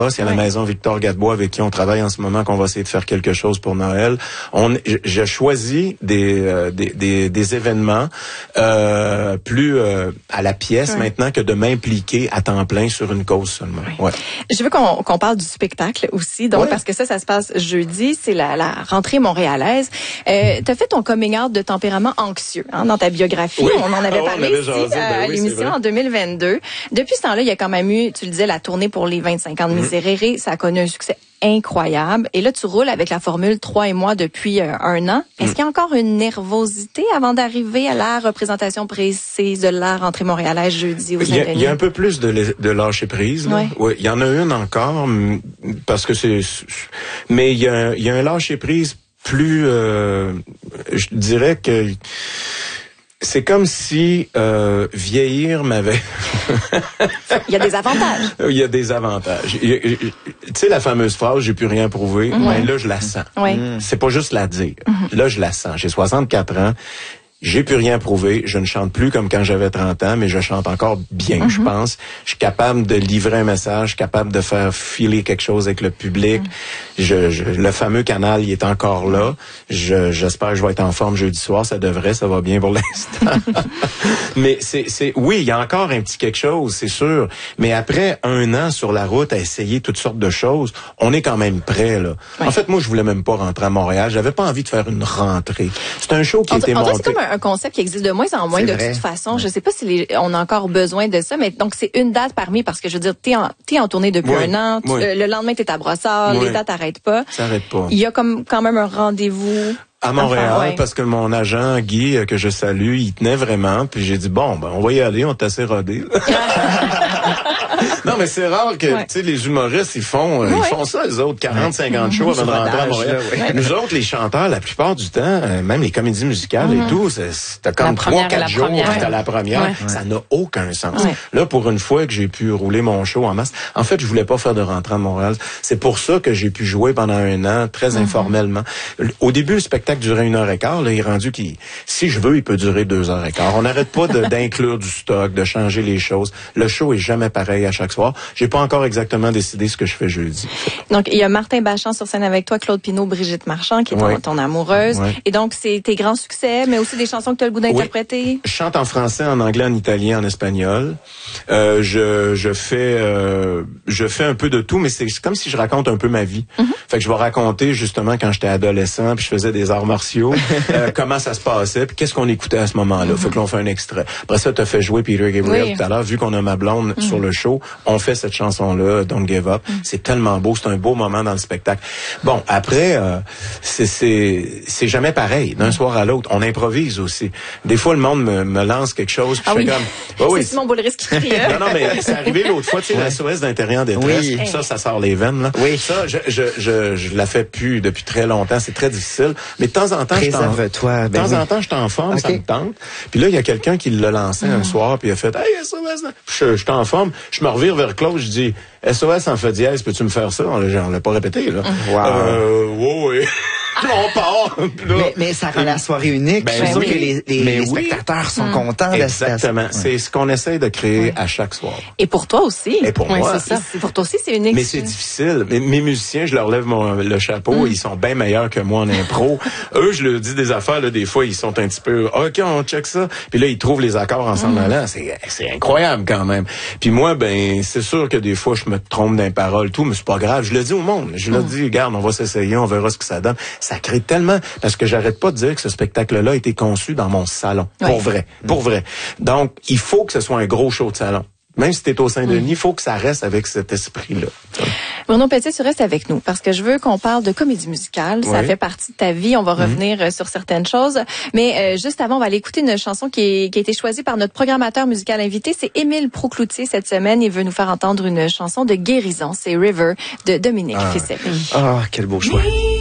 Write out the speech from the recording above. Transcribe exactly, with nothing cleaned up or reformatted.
C'est à la maison Victor Gadebois avec qui on travaille en ce moment qu'on va essayer de faire quelque chose pour Noël. On, je choisis des, euh, des, des, des événements euh, plus euh, à la pièce ouais. maintenant que de m'impliquer à temps plein sur une cause seulement. Ouais. Ouais. Je veux qu'on, qu'on parle du spectacle aussi, donc ouais. parce que ça, ça se passe jeudi, c'est la, la rentrée montréalaise. Euh, t'as fait ton coming out de tempérament anxieux hein, dans ta biographie. Oui. On en avait parlé ah, ici jasé, à ben oui, l'émission en deux mille vingt-deux. Depuis ce temps-là, il y a quand même eu, tu le disais, la tournée pour les vingt-cinq ans de mmh. Miserere, ça a connu un succès incroyable. Et là, tu roules avec la formule trois et moi depuis euh, un an. Est-ce mmh. qu'il y a encore une nervosité avant d'arriver à la représentation précise de la rentrée montréalaise jeudi aux Saint-Denis? Il y a un peu plus de, de lâcher prise. Là. Ouais. Oui, il y en a une encore parce que c'est... Mais il y a, il y a un lâcher prise plus... Euh, je dirais que... C'est comme si euh, vieillir m'avait... Il y a des avantages. Il y a des avantages. Tu sais la fameuse phrase « j'ai plus rien prouvé mm-hmm. », ben là, je la sens. Oui. C'est pas juste la dire. Mm-hmm. Là, je la sens. J'ai soixante-quatre ans. J'ai plus rien prouvé. Je ne chante plus comme quand j'avais trente ans, mais je chante encore bien, mm-hmm. je pense. Je suis capable de livrer un message, je suis capable de faire filer quelque chose avec le public. Mm-hmm. Je, je, le fameux canal, il est encore là. Je, j'espère que je vais être en forme jeudi soir. Ça devrait, ça va bien pour l'instant. Mais c'est, c'est, oui, il y a encore un petit quelque chose, c'est sûr. Mais après un an sur la route à essayer toutes sortes de choses, on est quand même prêt, là. Ouais. En fait, moi, je voulais même pas rentrer à Montréal. J'avais pas envie de faire une rentrée. C'est un show qui on, était on monté. Un concept qui existe de moins en moins c'est de vrai. toute façon. Ouais. Je sais pas si les, on a encore besoin de ça, mais donc c'est une date parmi parce que je veux dire, t'es en, t'es en tournée depuis oui. un an, tu, oui. euh, le lendemain t'es à Brossard, oui. les dates n'arrêtent pas. Ça arrête pas. Il y a comme quand même un rendez-vous. À Montréal, enfin, ouais. parce que mon agent, Guy, que je salue, il tenait vraiment, puis j'ai dit, bon, ben, on va y aller, on est assez rodés. Non, mais c'est rare que, ouais. tu sais, les humoristes, ils font, ouais. ils font ça, les autres, quarante, cinquante shows avant de rentrer à Montréal. Là, ouais. Nous autres, les chanteurs, la plupart du temps, même les comédies musicales mm-hmm. et tout, c'est, t'as comme trois, quatre jours, puis t'as la première. Ouais. Ça n'a aucun sens. Ouais. Là, pour une fois que j'ai pu rouler mon show en masse, en fait, je voulais pas faire de rentrée à Montréal. C'est pour ça que j'ai pu jouer pendant un an, très mm-hmm. informellement. Au début, le spectacle durait une heure et quart, là, il est rendu qu'il, si je veux, il peut durer deux heures et quart. On n'arrête pas de, d'inclure du stock, de changer les choses. Le show est jamais pareil à chaque soir. J'ai pas encore exactement décidé ce que je fais jeudi. Donc, il y a Martin Bachand sur scène avec toi, Claude Pinault, Brigitte Marchand, qui est oui. ton, ton amoureuse. Oui. Et donc, c'est tes grands succès, mais aussi des chansons que tu as le goût d'interpréter. Oui. Je chante en français, en anglais, en italien, en espagnol. Euh, je, je fais, euh, je fais un peu de tout, mais c'est comme si je raconte un peu ma vie. Mm-hmm. Fait que je vais raconter, justement, quand j'étais adolescent, puis je faisais des arts martiaux, euh, comment ça se passait, puis qu'est-ce qu'on écoutait à ce moment-là. Mm-hmm. Fait que l'on fait un extrait. Après ça, t'as fait jouer Peter Gabriel oui. tout à l'heure. Vu qu'on a ma blonde mm-hmm. sur le show, on fait cette chanson-là, Don't Give Up. Mm-hmm. C'est tellement beau, c'est un beau moment dans le spectacle. Bon, après, euh, c'est, c'est, c'est jamais pareil, d'un mm-hmm. soir à l'autre. On improvise aussi. Des fois, le monde me, me lance quelque chose, puis ah je oui. fais comme... Oh, c'est oui. Simon Boulris qui crie. Non, non, mais c'est arrivé l'autre fois, tu sais, ouais. la S O S d'intérieur détresse. Oui. Ça, ça sort les veines, là. Oui. Ça, je, je, je, je la fais plus depuis très longtemps. C'est très difficile. Mais de temps en temps, je t'en... Préserve-toi. De temps ben en oui. temps, je t'en forme, okay. ça me tente. Puis là, il y a quelqu'un qui l'a lancé mm. un soir, puis il a fait, hey, S O S, je, je t'en forme. Je me revire vers Claude, je dis, S O S en fait dièse, peux-tu me faire ça? On l'a, on l'a pas répété, là. Wow. Euh, ouais, ouais. On part. Mais, mais ça rend la soirée unique. Ben je suis sûr oui. que les, les, les spectateurs oui. sont mmh. contents. Exactement. De cette... C'est ce qu'on essaie de créer oui. à chaque soir. Et pour toi aussi. Et pour oui, moi. C'est ça. Pour toi aussi, c'est unique. Mais c'est difficile. Mes, mes musiciens, je leur lève mon, le chapeau. Mmh. Ils sont bien meilleurs que moi en impro. Eux, je leur dis des affaires, là, des fois, ils sont un petit peu, OK, on check ça. Puis là, ils trouvent les accords en s'en allant. C'est, c'est incroyable quand même. Puis moi, ben, c'est sûr que des fois, je me trompe dans les paroles, tout, mais c'est pas grave. Je le dis au monde. Je mmh. leur dis, regarde, on va s'essayer, on verra ce que ça donne. Ça crée tellement, parce que j'arrête pas de dire que ce spectacle-là a été conçu dans mon salon. Oui. Pour vrai. Pour vrai. Donc, il faut que ce soit un gros show de salon. Même si t'es au Saint-Denis, il mmh. faut que ça reste avec cet esprit-là. Bruno Pelletier, tu restes avec nous parce que je veux qu'on parle de comédie musicale. Oui. Ça fait partie de ta vie. On va revenir mmh. sur certaines choses. Mais euh, juste avant, on va aller écouter une chanson qui, est, qui a été choisie par notre programmateur musical invité. C'est Émile Proucloutier cette semaine. Il veut nous faire entendre une chanson de guérison. C'est River de Dominique ah. Fissel. Ah, quel beau choix.